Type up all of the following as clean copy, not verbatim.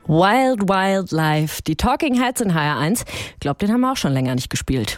Wild Wild Life, die Talking Heads in HR1. Ich glaube, den haben wir auch schon länger nicht gespielt.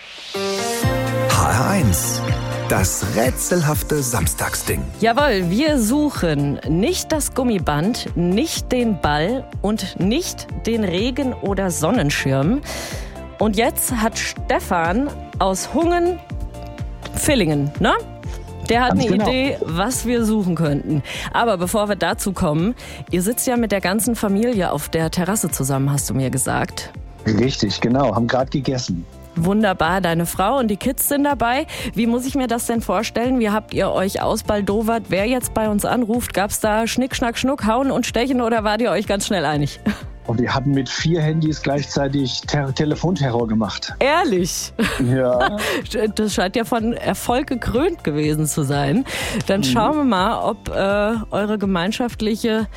HR1, das rätselhafte Samstagsding. Jawohl, wir suchen nicht das Gummiband, nicht den Ball und nicht den Regen- oder Sonnenschirm. Und jetzt hat Stefan aus Hungen-Villingen, ne? Der hat eine Idee, was wir suchen könnten. Aber bevor wir dazu kommen, ihr sitzt ja mit der ganzen Familie auf der Terrasse zusammen, hast du mir gesagt. Richtig, genau. Haben gerade gegessen. Wunderbar, deine Frau und die Kids sind dabei. Wie muss ich mir das denn vorstellen? Wie habt ihr euch ausbaldowert? Wer jetzt bei uns anruft, gab's da Schnick, Schnack, Schnuck, Hauen und Stechen oder wart ihr euch ganz schnell einig? Und wir hatten mit 4 Handys gleichzeitig Telefonterror gemacht. Ehrlich? Ja. Das scheint ja von Erfolg gekrönt gewesen zu sein. Dann schauen wir mal, ob eure gemeinschaftliche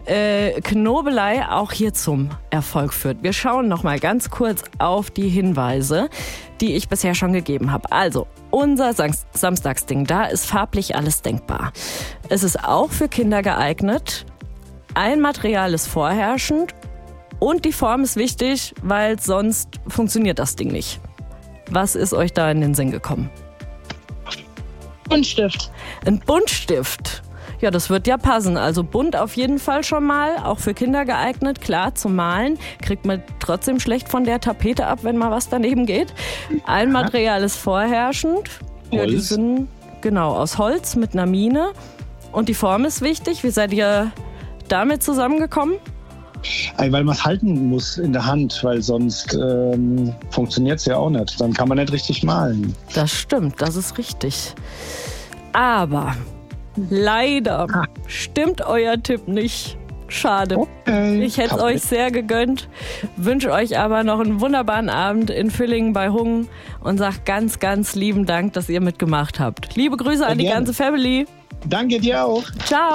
Knobelei auch hier zum Erfolg führt. Wir schauen noch mal ganz kurz auf die Hinweise, die ich bisher schon gegeben habe. Also, unser Samstagsding, da ist farblich alles denkbar. Es ist auch für Kinder geeignet. Ein Material ist vorherrschend. Und die Form ist wichtig, weil sonst funktioniert das Ding nicht. Was ist euch da in den Sinn gekommen? Buntstift. Ein Buntstift. Ja, das wird ja passen. Also bunt auf jeden Fall schon mal, auch für Kinder geeignet. Klar, zum Malen kriegt man trotzdem schlecht von der Tapete ab, wenn mal was daneben geht. Ein Material ist vorherrschend. Ja, die sind genau aus Holz mit einer Mine. Und die Form ist wichtig. Wie seid ihr damit zusammengekommen? Weil man es halten muss in der Hand, weil sonst funktioniert es ja auch nicht. Dann kann man nicht richtig malen. Das stimmt, das ist richtig. Aber leider stimmt euer Tipp nicht. Schade. Okay. Ich hätte es euch sehr gegönnt, wünsche euch aber noch einen wunderbaren Abend in Villingen bei Hungen und sage ganz, ganz lieben Dank, dass ihr mitgemacht habt. Liebe Grüße an die ganze Family. Danke dir auch. Ciao.